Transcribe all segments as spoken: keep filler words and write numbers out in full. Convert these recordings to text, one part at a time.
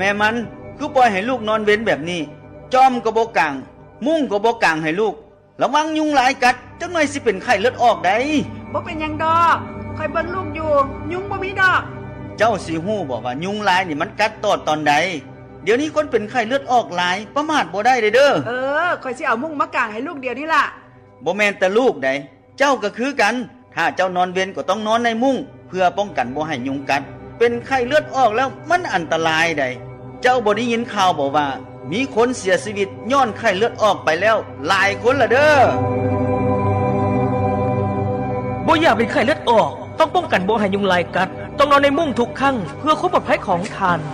ม่มันคือปล่อยให้ลูกนอนเว้นแบบนี้จอมก็บ่กางมุ้งก็บ่กางให้ลูกระวังยุงหลายกัดจักหน่อยสิเป็นไข้เลือดออกได้บ่เป็นหยังดอกคอยเบิ่งลูกอยู่ยุงบ่มีดอกเจ้าสิฮู้บ่ว่ายุงหลายนี่มันกัดตอดตอนใดเดี๋ยวนี้คนเป็นไข้เลือดออกหลายประมาทบ่ได้เด้อเด้อเออคอยสิเอามุ้งมากางให้ลูกเดี๋ยวนี้ล่ะบ่แม่นแต่ลูกใดเจ้าก็คือกันถ้าเจ้านอนเว้นก็ต้องนอนในมุ้งเพื่อป้องกันบ่ให้ยุงกัดเป็นไข้เลือดออกแล้วมันอันตรายใดเจ้าบ่ได้ยินข่าวบ่ว่ามีคนเสียชีวิตย้อนไข้เลือดออกไปแล้วหลายคนละเด้อบ่อยากเป็นไข้เลือดออกต้องป้องกันบ่ให้ยุงลายกัดต้องนอนในมุ้งทุกครั้งเพื่อความปลอดภัยของท่าน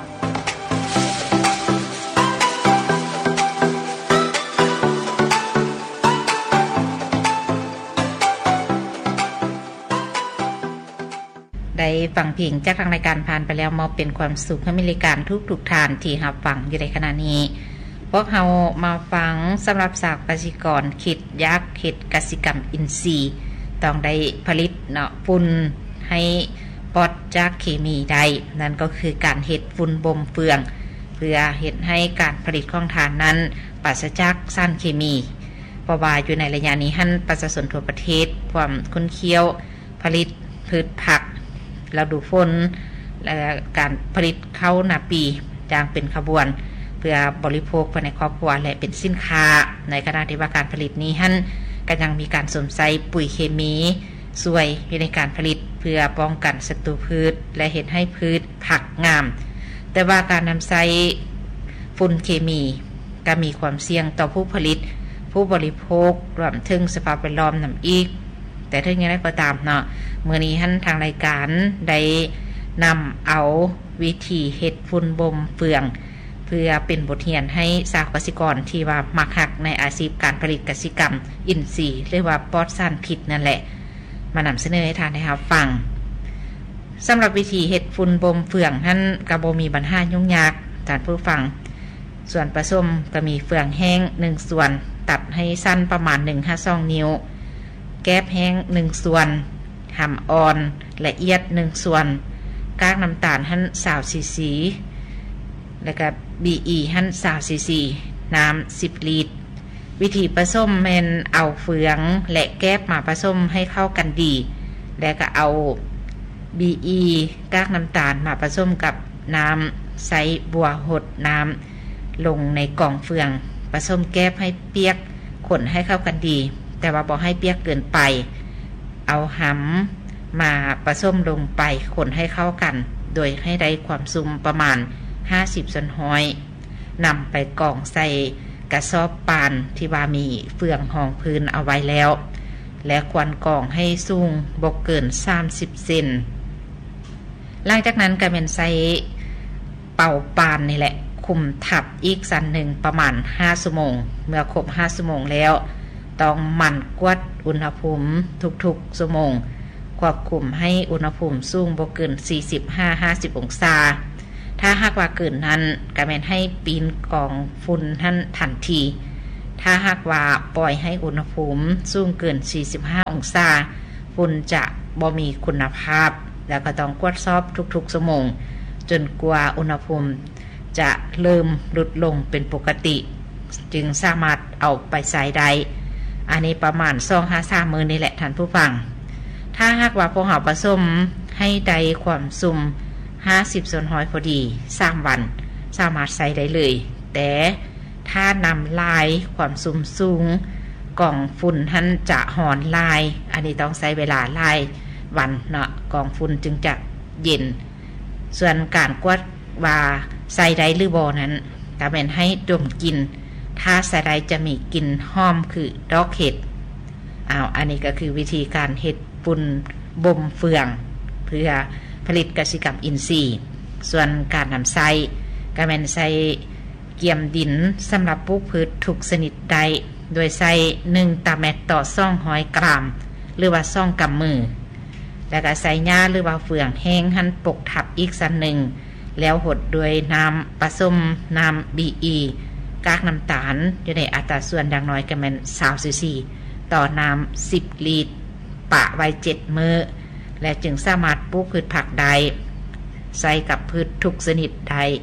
ได้ฟังเพลงจากทางรายการผ่านไปแล้วมอบเป็นความสุขให้มิริการทุกทุกทานที่รับฟังอยู่ในขณะนี้พวกเรามาฟังสำหรับสากกสิกรคิดยักษ์คิดกสิกรรมอินทรีย์ต้องได้ผลิตเนาะฝุ่นให้ปลอดจากเคมีได้นั่นก็คือการเฮ็ดฝุ่นบ่มเฟืองเพื่อเฮ็ดให้การผลิตของทานนั้นปราศจากสารเคมีเพราะว่าอยู่ในระยะนี้หั่นประชาชนทั่วประเทศความคุ้นเคี้ยวผลิตพืชผักฤดูฝนและการผลิตข้าวนาปีจางเป็นขบวนเพื่อบริโภคภายในครอบครัวและเป็นสินค้าในขณะที่ว่าการผลิตนี้หั่นก็ยังมีการสวมใส่ปุ๋ยเคมีช่วยในการผลิตเพื่อป้องกันศัตรูพืชและเฮ็ดให้พืชผักงามแต่ว่าการนำใส่ฝุ่นเคมีก็มีความเสี่ยงต่อผู้ผลิตผู้บริโภครวมถึงสภาพแวดล้อมนำอีกแต่ถึงอย่างไรก็ตามเนาะมื้อนี้หั่นทางรายการได้นำเอาวิธีเฮ็ดฝุ่นบ่มเฟืองเพื่อเป็นบทเรียนให้ชาวเกษตรกรที่ว่ามักฮักในอาชีพการผลิตกสิกรรมอินทรีย์หรือว่าปลอดสารพิษนั่นแหละมานำเสนอให้ท่านได้รับฟังสำหรับวิธีเฮ็ดฝุ่นบ่มเฟืองนั้นก็บ่มีปัญหายุ่งยากท่านผู้ฟังส่วนผสมก็มีเฟืองแห้งหนึ่งส่วนตัดให้สั้นประมาณหนึ่งจุดห้าสองนิ้วแก๊บแห้งหนึ่งส่วนหำอ่อนละเอียดหนึ่งส่วนกากน้ำตาลหั่นยี่สิบซีซีแล้วก็ บี อี หั่นยี่สิบซีซีน้ำสิบลิตรวิธีผสมแม่นเอาเฟืองและแก๊บมาผสมให้เข้ากันดีแล้วก็เอา บี อี กากน้ำตาลมาผสมกับน้ำใส่บัวหดน้ำลงในกล่องเฟืองผสมแก๊บให้เปียกคนให้เข้ากันดีแต่ว่าบ่ให้เปียกเกินไปเอาหำมาผสมลงไปคนให้เข้ากันโดยให้ได้ความซุมประมาณห้าสิบส่วนห้อยนำไปกรองใส่กระสอบปานที่ว่ามีเฟืองรองพื้นเอาไว้แล้วและควรกรองให้สูงบ่เกินสามสิบเซนหลังจากนั้นก็เป็นใส่เป่าปานนี่แหละคุมทับอีกสันหนึ่งประมาณห้าชั่วโมงเมื่อครบห้าชั่วโมงแล้วต้องหมั่นกวดอุณหภูมิทุกๆชั่วโมงควบคุมให้อุณหภูมิสูงบ่เกิน สี่สิบห้าถึงห้าสิบ องศาถ้าหากว่าเกินนั้นก็แม่นให้ปีนกองฝุ่นท่านทันทีถ้าหากว่าปล่อยให้อุณหภูมิสูงเกิน สี่สิบห้า องศาฝุ่นจะบ่มีคุณภาพแล้วก็ต้องกวดสอบทุกๆชั่วโมงจนกว่าอุณหภูมิจะเริ่มลดลงเป็นปกติจึงสามารถเอาไปใช้ได้อันนี้ประมาณ สองถึงสาม มื้อนี่แหละท่านผู้ฟังถ้าหากว่าพวกเราผสมให้ได้ความซุ่มห้าสิบส่วนร้อยพอดีสามวันสามารถใช้ได้เลยแต่ถ้านำลายความซุ่มสูงกล่องฝุ่นท่านจะหอนลายอันนี้ต้องใช้เวลาลายวันเนาะกล่องฝุ่นจึงจะเย็นส่วนการกวดว่าใส่ได้หรือบ่นั้นก็เป็นให้ดมกลิ่นถ้าใส่ได้จะมีกลิ่นหอมคือดอกเห็ดอ้าวอันนี้ก็คือวิธีการเฮ็ดฝุ่นบ่มเฟืองเพื่อผลิตกสิกรรมอินทรีย์ส่วนการนำใส่ก็เป็นใส่เกี่ยมดินสำหรับปลูกพืชทุกชนิดใดโดยใส่หนึ่งตาแมตต่อสองร้อยกรัมหรือว่าสองกำมือแล้วก็ใส่หญ้าหรือว่าเฟืองแห้งหั่นปกทับอีกสันหนึ่งแล้วหดด้วยน้ำผสมน้ำ บี อี กากน้ำตาลอยู่ในอัตราส่วนอย่างน้อยก็แม่นยี่สิบซีซีต่อน้ำสิบลิตรปะไว้เจ็ดมื้อและจึงสามารถปลูกพืชผักได้ใส่กับพืชทุกชนิดได้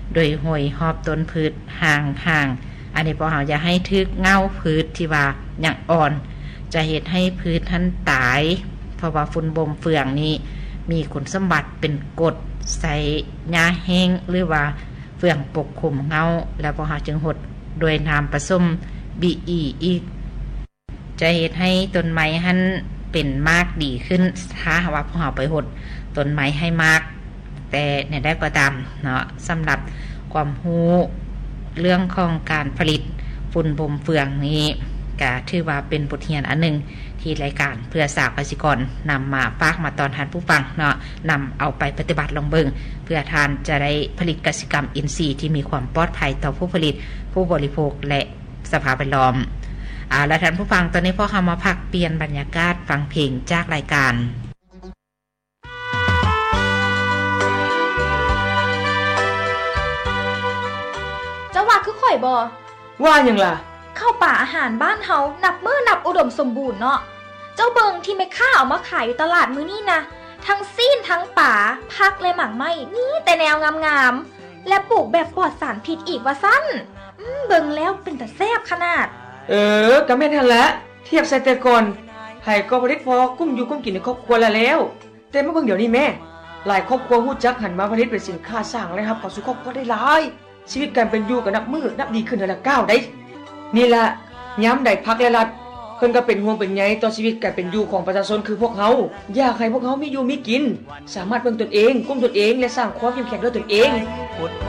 โดยห้อยหอบต้นพืชห่างๆอันนี้พอเฮาอย่าให้ทึกเงาพืชที่ว่ายังอ่อนจะเฮ็ดให้พืชท่านตายเพราะว่าฝุ่นบ่มเฟืองนี้มีคุณสมบัติเป็นกรดใส่หญ้าแห้งหรือว่าเฟืองปกคลุมเงาแล้วพอเฮาจึงหดโดยน้ำผสม บี อี อีกจะเฮ็ดให้ต้นไม้หันเป็นมากดีขึ้นถ้าว่าพอเฮาไปหดต้นไม้ให้มากแต่ในได้ก็ตามเนาะสำหรับความรู้เรื่องของการผลิตฝุ่นบ่มเฟืองนี้ก็ถือว่าเป็นบทเรียนอันหนึ่งที่รายการเพื่อสาวกสิกรนำมาฝากมาตอนทานผู้ฟังเนาะนำเอาไปปฏิบัติลองเบิงเพื่อทานจะได้ผลิตกสิกรรมอินทรีย์ที่มีความปลอดภัยต่อผู้ผลิตผู้บริโภคและสภาพแวดล้อมอ่าและท่านผู้ฟังตอนนี้พอเข้ามาพักเปลี่ยนบรรยากาศฟังเพลงจากรายการเจ้าว่าคือข่อยบ่ว่าหยังล่ะเข้าป่าอาหารบ้านเฮานับมื้อนับอุดมสมบูรณ์เนาะเจ้าเบิงที่แม่ค้าเอามาขายอยู่ตลาดมื้อนี้นะทั้งซีนทั้งป่าผักและหมากไม้นี่แต่แนวงามๆและปลูกแบบปลอดสารพิษอีกว่าซั่นอืมเบิงแล้วเป็นตาแซ่บขนาดเออก็แม่นหั่นแหละเทียบใส่แต่ก่อนไผก็บ่ได้พอกุ้มอยู่กุ้มกินในครอบครัวแล้วแล้วแต่มาเบิ่งเดี๋ยวนี้แม่หลายครอบครัวฮู้จักหันมาผลิตเป็นสินค้าสร้างรายรับเข้าสู่ครอบครัวได้หลายชีวิตการเป็นอยู่ก็นับมื้อนับดีขึ้นแต่ละก้าวได้นี่ล่ะยามใดพักและรัฐเพิ่นก็เป็นห่วงเป็นใยต่อชีวิตการเป็นอยู่ของประชาชนคือพวกเฮาอยากให้พวกเฮามีอยู่มีกินสามารถเบิ่งตนเองกุ้มตนเองและสร้างความเข้มแข็งด้วยตนเอง